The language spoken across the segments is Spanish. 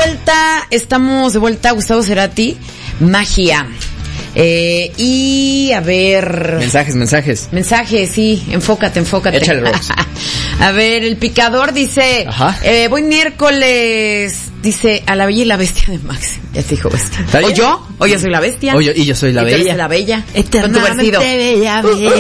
estamos de vuelta, Gustavo Cerati, Magia. Y a ver... Mensajes, sí, enfócate. Échale, Rox. A ver, el picador dice... voy miércoles, dice, a La Bella y la Bestia de Maxi. Ya te dijo bestia. ¿O yo soy la bestia? Y yo soy la bella. Tú eres la bella. Con tu vestido. Bella.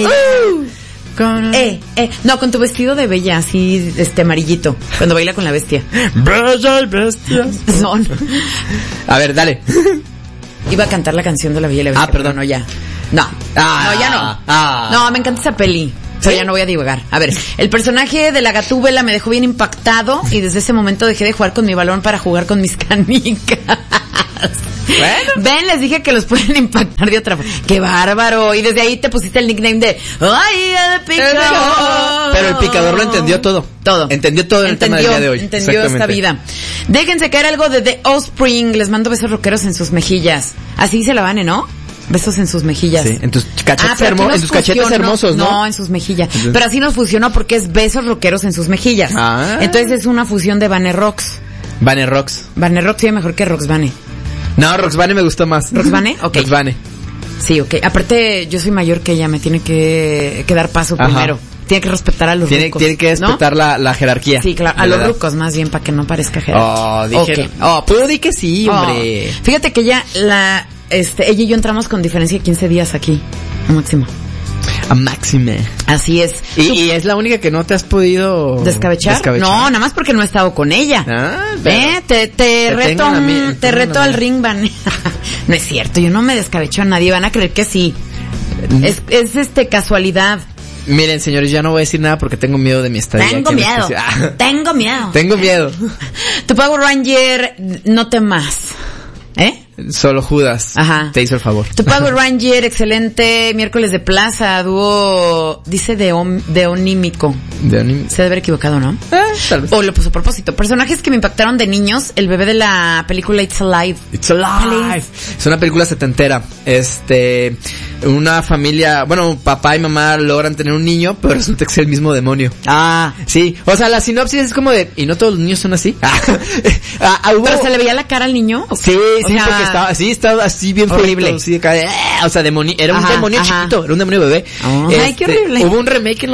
No, con tu vestido de bella, así, amarillito, cuando baila con la bestia. Bella y bestia. No. A ver, dale. Iba a cantar la canción de La Bella y la Bestia. Perdón. No, ya. No, ya no. No, me encanta esa peli. Pero ya no voy a divagar. A ver, el personaje de la Gatúbela me dejó bien impactado y desde ese momento dejé de jugar con mi balón para jugar con mis canicas. Bueno. Ven, les dije que los pueden impactar de otra forma. ¡Qué bárbaro! Y desde ahí te pusiste el nickname de ¡Ay, el picador! Pero el picador lo entendió todo. Entendió todo en el tema del día de hoy. Entendió esta vida. Déjense caer algo de The Offspring. Les mando besos rockeros en sus mejillas. Así dice la Vane, ¿no? Besos en sus mejillas. Sí, en tus cachetes cachetes hermosos, ¿no? No, en sus mejillas. Entonces... Pero así nos fusionó porque es besos rockeros en sus mejillas. Entonces es una fusión de Vane Rox. Vane Rox. Vane Rox sí, mejor que Roxvane. No, Roxvane me gustó más. ¿Roxvane? Ok. Roxvane. Sí, ok. Aparte, yo soy mayor que ella, me tiene que dar paso primero. Tiene que respetar a los rucos. Tiene que respetar, ¿no? la jerarquía. Sí, claro. A los rucos, más bien, para que no parezca jerarquía. Dije. Tú di que sí, hombre. Fíjate que ella y yo entramos con diferencia de 15 días aquí. Máximo. A Máxime. Así es. ¿Y es la única que no te has podido descabechar? No, nada más porque no he estado con ella. Te reto al ring, Van. No es cierto, yo no me descabecho a nadie, van a creer que sí. Es casualidad. Miren, señores, ya no voy a decir nada porque tengo miedo de mi estadía. Tengo miedo. Tu Power Ranger, no temas. Solo Judas. Te hizo el favor. Tu Power Ranger, excelente. Miércoles de plaza, dúo, dice de onímico. Se debe haber equivocado, ¿no? Tal vez. O lo puso a propósito. Personajes que me impactaron de niños. El bebé de la película It's Alive. Es una película setentera. Una familia, bueno, papá y mamá logran tener un niño, pero resulta que es el mismo demonio. Sí. O sea, la sinopsis es como de, ¿y no todos los niños son así? ¿Pero se le veía la cara al niño? Sí, porque estaba así bien horrible. Así, o sea, era un demonio chiquito, era un demonio bebé. Ay, qué horrible. Hubo un remake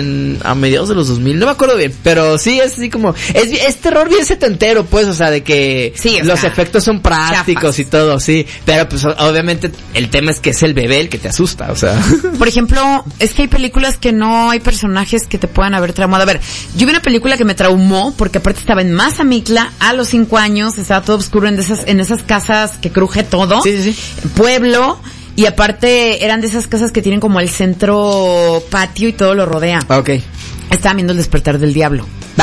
a mediados de los 2000, no me acuerdo bien, pero sí, es así como, es terror bien setentero, pues, o sea, de que los efectos son prácticos chafas. Y todo, sí, pero pues obviamente el tema es que es el bebé el que te asusta, o sea. Por ejemplo, es que hay películas que no hay personajes que te puedan haber traumado. A ver, yo vi una película que me traumó, porque aparte estaba en Mazamitla, a los 5 años, estaba todo oscuro en esas casas que cruje todo. Sí. Pueblo, y aparte eran de esas casas que tienen como el centro patio y todo lo rodea. Okay. Estaba viendo El Despertar del Diablo.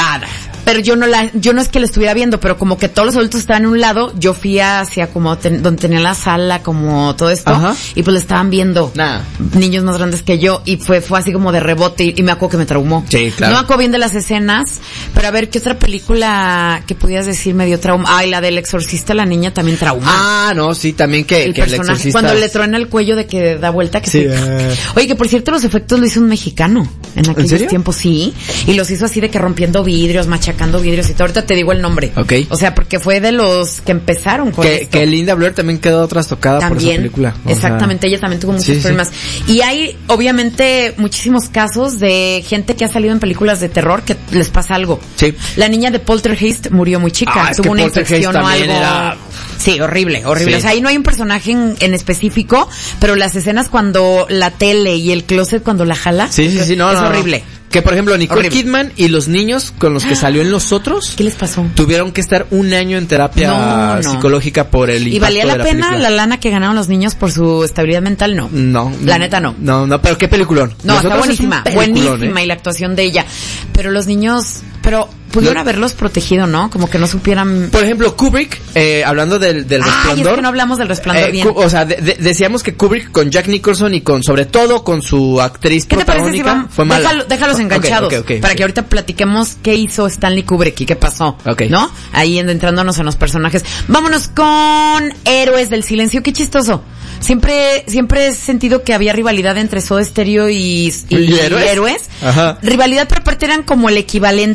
Pero yo no es que la estuviera viendo, pero como que todos los adultos estaban en un lado, yo fui hacia como donde tenía la sala, como todo esto, y pues la estaban viendo niños más grandes que yo, y fue así como de rebote, y me acuerdo que me traumó. Sí, claro. No me acuerdo bien de las escenas, pero a ver, ¿qué otra película que pudieras decir me dio trauma? Ay, la del Exorcista, la niña también trauma. No, sí, también que el Exorcista. Cuando le truena el cuello de que da vuelta, que sí. Oye, que por cierto los efectos lo hizo un mexicano en aquellos tiempos, sí, y los hizo así de que rompiendo vidrios, machacando vidrios y todo. Ahorita te digo el nombre. Okay. O sea, porque fue de los que empezaron con esto. Que Linda Blair también quedó trastocada por esa película. Exactamente, ella también tuvo muchos problemas. Y hay, obviamente, muchísimos casos de gente que ha salido en películas de terror que les pasa algo. Sí. La niña de Poltergeist murió muy chica. Tuvo una infección o algo. Sí, horrible. Sí. O sea, ahí no hay un personaje en específico, pero las escenas cuando la tele y el closet cuando la jala. Sí, no, es horrible. Que por ejemplo Nicole Kidman y los niños con los que salió en Los Otros, ¿qué les pasó? Tuvieron que estar 1 año en terapia psicológica por el impacto. ¿Y valía la pena película. la lana que ganaron los niños por su estabilidad mental? No, la neta no. No, pero qué peliculón. No, está buenísima, buenísima y la actuación de ella. Pero los niños, pudieron haberlos protegido, ¿no? Como que no supieran. Por ejemplo, Kubrick, hablando del Resplandor. Es que no hablamos del Resplandor bien. O sea, decíamos que Kubrick con Jack Nicholson y sobre todo con su actriz protagónica fue mala. Déjalos enganchados. Para que ahorita platiquemos qué hizo Stanley Kubrick y qué pasó. ¿No? Ahí entrándonos en los personajes. Vámonos con Héroes del Silencio. Qué chistoso. Siempre he sentido que había rivalidad entre Soda Stereo y Héroes. Ajá. Rivalidad, pero aparte eran como el equivalente.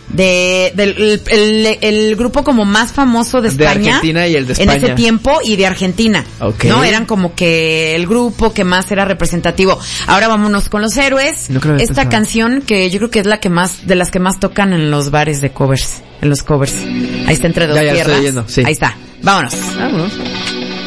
el grupo como más famoso de España. De Argentina y el de España. En ese tiempo y de Argentina. Okay. ¿No? Eran como que el grupo que más era representativo. Ahora vámonos con los héroes. Esta canción que yo creo que es la que más, de las que más tocan en los bares de covers. En los covers. Ahí está Entre Dos Tierras. Sí. Ahí está. Vámonos. Vámonos.